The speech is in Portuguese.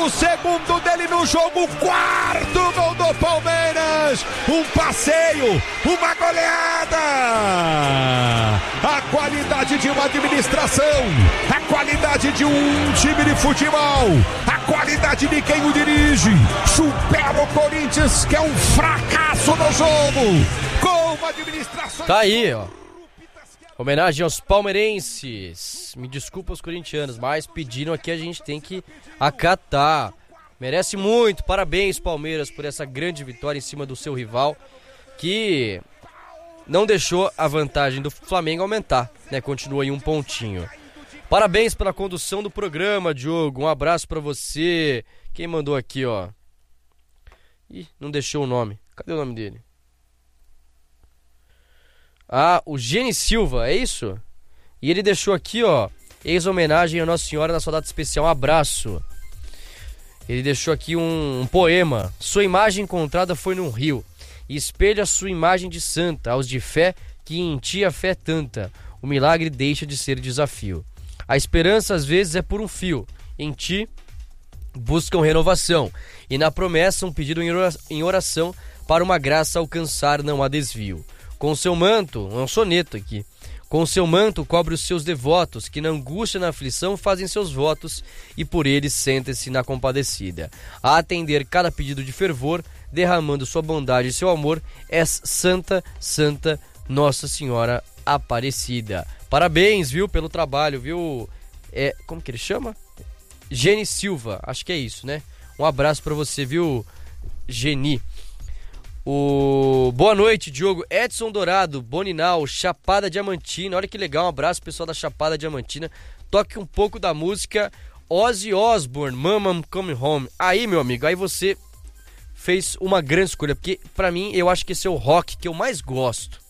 o segundo dele no jogo, quarto gol do Palmeiras, um passeio, uma goleada, a qualidade de uma administração, a qualidade de um time de futebol, a qualidade de quem o dirige, supera o Corinthians, que é um fracasso no jogo, com uma administração... Tá aí, ó. Homenagem aos palmeirenses. Me desculpa os corintianos, mas pediram aqui, a gente tem que acatar. Merece muito. Parabéns, Palmeiras, por essa grande vitória em cima do seu rival, que não deixou a vantagem do Flamengo aumentar, né? Continua aí um pontinho. Parabéns pela condução do programa, Diogo. Um abraço pra você. Quem mandou aqui, ó? Ih, não deixou o nome. Cadê o nome dele? Ah, o Gene Silva, é isso? E ele deixou aqui, ó, ex-homenagem a Nossa Senhora na sua data especial. Um abraço. Ele deixou aqui um poema. Sua imagem encontrada foi num rio, e espelha sua imagem de santa aos de fé, que em ti a fé é tanta. O milagre deixa de ser desafio. A esperança às vezes é por um fio. Em ti buscam renovação, e na promessa um pedido em oração, para uma graça alcançar não há desvio. Com seu manto, é um soneto aqui, com seu manto cobre os seus devotos, que na angústia e na aflição fazem seus votos, e por eles sentem-se na compadecida. A atender cada pedido de fervor, derramando sua bondade e seu amor, és santa, santa Nossa Senhora Aparecida. Parabéns, viu, pelo trabalho, viu? Como que ele chama? Gene Silva, acho que é isso, né? Um abraço pra você, viu, Geni? Boa noite, Diogo. Edson Dourado, Boninal, Chapada Diamantina. Olha que legal, um abraço pessoal da Chapada Diamantina. Toque um pouco da música Ozzy Osbourne, Mama Come Home. Aí, meu amigo, aí você fez uma grande escolha, porque pra mim eu acho que esse é o rock que eu mais gosto.